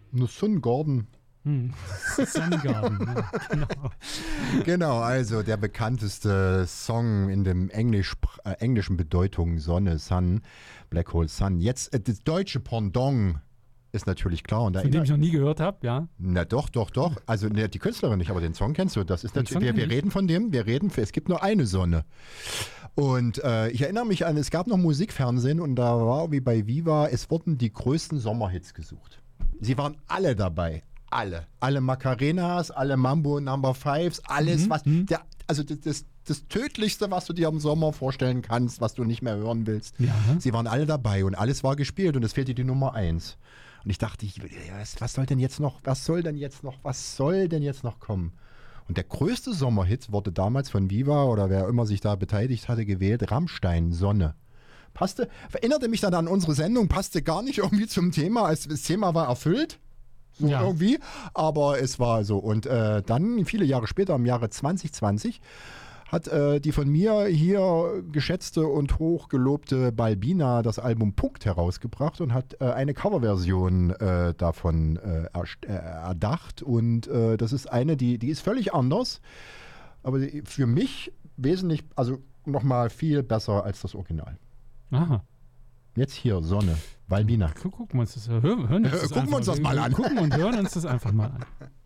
Nur Sun Garden. Sun-Garden, ja, genau. Genau, also der bekannteste Song in dem englischen Bedeutung Sonne, Sun, Black Hole Sun. Jetzt das deutsche Pendant ist natürlich klar. Und Von dem ich noch nie gehört habe, ja. Na doch. Also die Künstlerin nicht, aber den Song kennst du. Das ist natürlich, wir reden von dem, es gibt nur eine Sonne. Und ich erinnere mich an, es gab noch Musikfernsehen und da war wie bei Viva, es wurden die größten Sommerhits gesucht. Sie waren alle dabei. Alle Macarenas, alle Mambo Number Fives, alles, das Tödlichste, was du dir im Sommer vorstellen kannst, was du nicht mehr hören willst. Ja. Sie waren alle dabei und alles war gespielt und es fehlte die Nummer 1. Und ich dachte, was soll denn jetzt noch kommen? Und der größte Sommerhit wurde damals von Viva oder wer immer sich da beteiligt hatte, gewählt, Rammstein, Sonne. Erinnerte mich dann an unsere Sendung, passte gar nicht irgendwie zum Thema, als das Thema war erfüllt. So irgendwie, aber es war so. Und dann, viele Jahre später, im Jahre 2020, hat die von mir hier geschätzte und hochgelobte Balbina das Album Punkt herausgebracht und hat eine Coverversion davon erdacht. Und das ist eine, die ist völlig anders, aber für mich wesentlich, also nochmal viel besser als das Original. Aha. Jetzt hier, Sonne, Balbina. Gucken wir uns das mal an. Gucken wir uns das mal an. Gucken und hören uns das einfach mal an.